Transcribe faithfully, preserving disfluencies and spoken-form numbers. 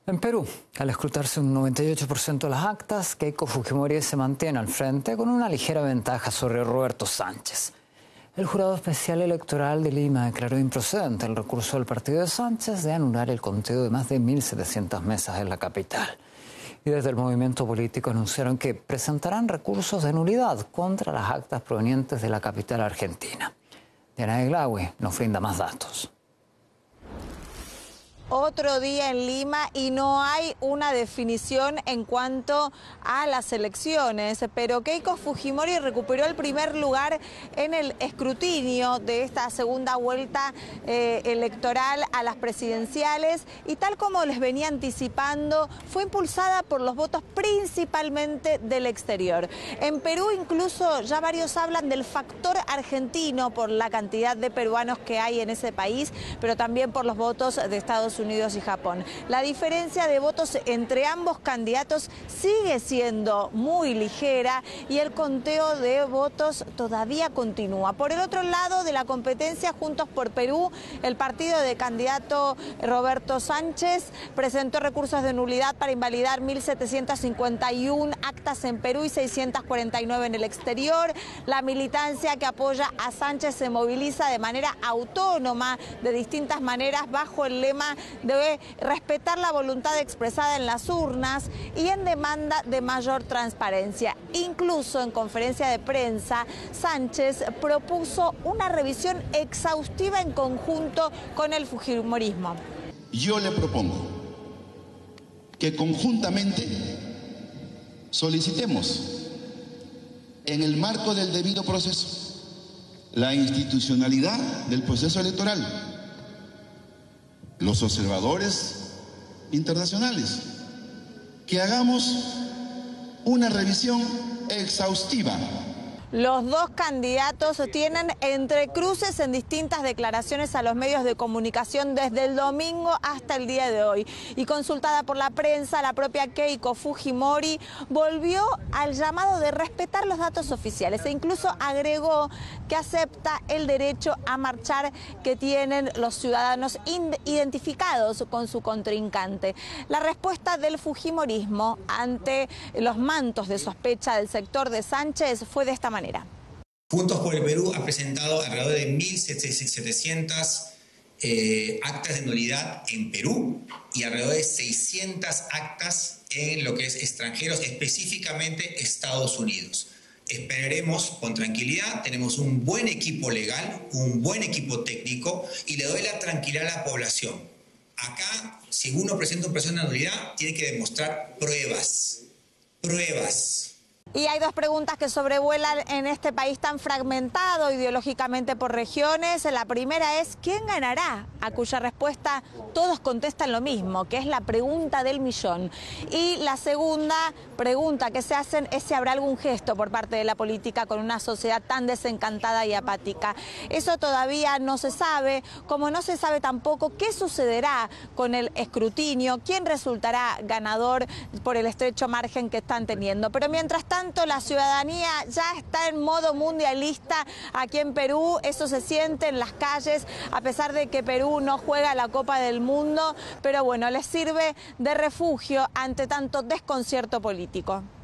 En Perú, al escrutarse un noventa y ocho por ciento de las actas, Keiko Fujimori se mantiene al frente con una ligera ventaja sobre Roberto Sánchez. El Jurado Especial Electoral de Lima declaró improcedente el recurso del partido de Sánchez de anular el conteo de más de mil setecientas mesas en la capital. Y desde el movimiento político anunciaron que presentarán recursos de nulidad contra las actas provenientes de la capital argentina. Diana Eglaue nos brinda más datos. Otro día en Lima y no hay una definición en cuanto a las elecciones, pero Keiko Fujimori recuperó el primer lugar en el escrutinio de esta segunda vuelta eh, electoral a las presidenciales y tal como les venía anticipando, fue impulsada por los votos principalmente del exterior. En Perú incluso ya varios hablan del factor argentino por la cantidad de peruanos que hay en ese país, pero también por los votos de Estados Unidos y Japón. La diferencia de votos entre ambos candidatos sigue siendo muy ligera y el conteo de votos todavía continúa. Por el otro lado de la competencia, Juntos por Perú, el partido de candidato Roberto Sánchez presentó recursos de nulidad para invalidar mil setecientas cincuenta y una actas en Perú y seiscientas cuarenta y nueve en el exterior. La militancia que apoya a Sánchez se moviliza de manera autónoma, de distintas maneras, bajo el lema de respetar la voluntad expresada en las urnas y en demanda de mayor transparencia. Incluso en conferencia de prensa, Sánchez propuso una revisión exhaustiva en conjunto con el fujimorismo. Yo le propongo que conjuntamente solicitemos, en el marco del debido proceso, la institucionalidad del proceso electoral, los observadores internacionales, que hagamos una revisión exhaustiva. Los dos candidatos tienen entrecruces en distintas declaraciones a los medios de comunicación desde el domingo hasta el día de hoy. Y consultada por la prensa, la propia Keiko Fujimori volvió al llamado de respetar los datos oficiales e incluso agregó que acepta el derecho a marchar que tienen los ciudadanos identificados con su contrincante. La respuesta del fujimorismo ante los mantos de sospecha del sector de Sánchez fue de esta manera. Juntos por el Perú ha presentado alrededor de mil setecientas eh, actas de nulidad en Perú y alrededor de seiscientas actas en lo que es extranjeros, específicamente Estados Unidos. Esperaremos con tranquilidad, tenemos un buen equipo legal, un buen equipo técnico y le doy la tranquilidad a la población. Acá, si uno presenta un proceso de nulidad, tiene que demostrar pruebas, pruebas. Y hay dos preguntas que sobrevuelan en este país tan fragmentado ideológicamente por regiones. La primera es, ¿quién ganará? A cuya respuesta todos contestan lo mismo, que es la pregunta del millón. Y la segunda pregunta que se hacen es si habrá algún gesto por parte de la política con una sociedad tan desencantada y apática. Eso todavía no se sabe, como no se sabe tampoco qué sucederá con el escrutinio, quién resultará ganador por el estrecho margen que están teniendo. Pero mientras tanto, la ciudadanía ya está en modo mundialista aquí en Perú, eso se siente en las calles, a pesar de que Perú no juega la Copa del Mundo, pero bueno, les sirve de refugio ante tanto desconcierto político.